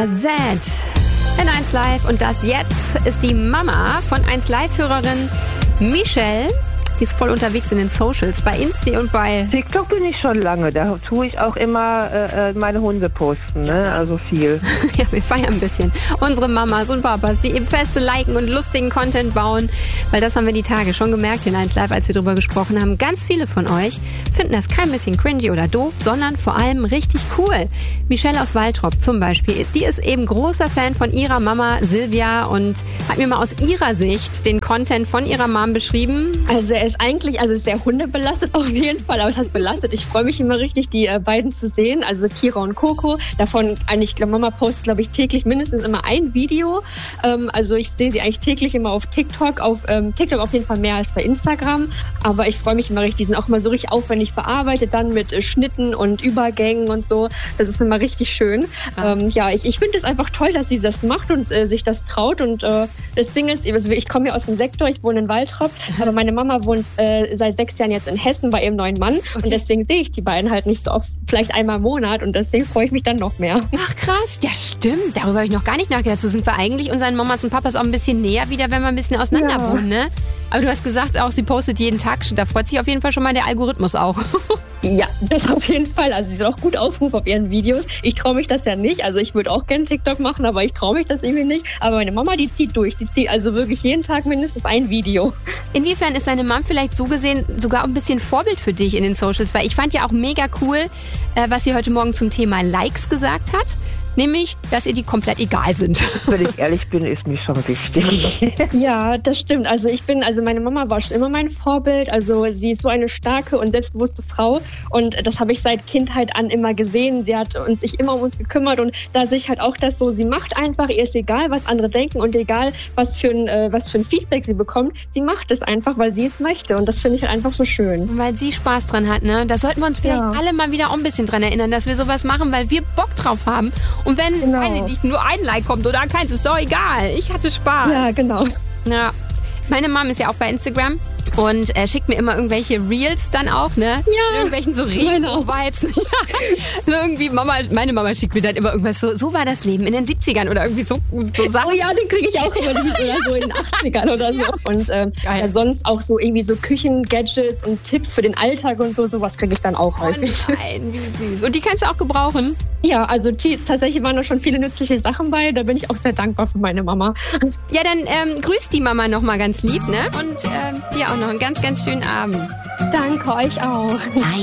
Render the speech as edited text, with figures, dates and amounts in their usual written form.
AZ in 1 Live. Und das jetzt ist die Mama von 1 Live-Hörerin Michelle. Die ist voll unterwegs in den Socials, bei Insta und bei TikTok bin ich schon lange. Da tue ich auch immer meine Hunde posten, ne? Also viel. Ja, wir feiern ein bisschen. Unsere Mamas und Papas, die eben Feste liken und lustigen Content bauen. Weil das haben wir die Tage schon gemerkt in 1 Live, als wir drüber gesprochen haben. Ganz viele von euch finden das kein bisschen cringy oder doof, sondern vor allem richtig cool. Michelle aus Waltrop zum Beispiel, die ist eben großer Fan von ihrer Mama Silvia und hat mir mal aus ihrer Sicht den Content von ihrer Mom beschrieben. Also er ist eigentlich sehr hundebelastet auf jeden Fall, aber es heißt belastet. Ich freue mich immer richtig, die beiden zu sehen, also Kira und Coco. Davon eigentlich, Mama postet, glaube ich, täglich mindestens immer ein Video. Also ich sehe sie eigentlich täglich immer auf TikTok, auf jeden Fall mehr als bei Instagram. Aber ich freue mich immer richtig, die sind auch immer so richtig aufwendig bearbeitet, dann mit Schnitten und Übergängen und so. Das ist immer richtig schön. Ich finde es einfach toll, dass sie das macht und sich das traut. Und das Ding ist, also ich komme ja aus dem Sektor, ich wohne in Waltrop, aber meine Mama wohnt seit 6 Jahren jetzt in Hessen bei ihrem neuen Mann. Okay. Und deswegen sehe ich die beiden halt nicht so oft, vielleicht einmal im Monat. Und deswegen freue ich mich dann noch mehr. Ach krass, ja stimmt. Darüber habe ich noch gar nicht nachgedacht. So sind wir eigentlich unseren Mamas und Papas auch ein bisschen näher wieder, wenn wir ein bisschen auseinander wohnen, ne? Aber du hast gesagt auch, sie postet jeden Tag. Da freut sich auf jeden Fall schon mal der Algorithmus auch. Ja, das auf jeden Fall. Also sie sind auch gut Aufruf auf ihren Videos. Ich traue mich das ja nicht. Also ich würde auch gerne TikTok machen, aber ich traue mich das irgendwie nicht. Aber meine Mama, die zieht durch. Die zieht also wirklich jeden Tag mindestens ein Video. Inwiefern ist deine Mom vielleicht so gesehen sogar ein bisschen Vorbild für dich in den Socials? Weil ich fand ja auch mega cool, was sie heute Morgen zum Thema Likes gesagt hat. Nämlich, dass ihr die komplett egal sind. Wenn ich ehrlich bin, ist mir schon wichtig. Ja, das stimmt. Also meine Mama war schon immer mein Vorbild. Also sie ist so eine starke und selbstbewusste Frau. Und das habe ich seit Kindheit an immer gesehen. Sie hat sich immer um uns gekümmert. Und da sehe ich halt auch das so, sie macht einfach, ihr ist egal, was andere denken und egal, was für ein Feedback sie bekommt. Sie macht es einfach, weil sie es möchte. Und das finde ich halt einfach so schön. Und weil sie Spaß dran hat, ne? Da sollten wir uns vielleicht alle mal wieder auch ein bisschen dran erinnern, dass wir sowas machen, weil wir Bock drauf haben. Und wenn nur ein Like kommt oder keins, ist doch egal. Ich hatte Spaß. Ja, genau. Ja. Meine Mom ist ja auch bei Instagram und schickt mir immer irgendwelche Reels dann auch, ne? Ja. Irgendwelchen so Retro-Vibes. So irgendwie meine Mama schickt mir dann immer irgendwas so war das Leben in den 70ern oder irgendwie so Sachen. Oh ja, den kriege ich auch immer oder so in den 80ern oder so. Ja. Und sonst auch so irgendwie so Küchen-Gadgets und Tipps für den Alltag und sowas kriege ich dann auch häufig. Nein, wie süß. Und die kannst du auch gebrauchen? Ja, also tatsächlich waren da schon viele nützliche Sachen bei. Da bin ich auch sehr dankbar für meine Mama. Ja, dann grüß die Mama nochmal ganz lieb, ne? Und dir auch noch einen ganz, ganz schönen Abend. Danke, euch auch.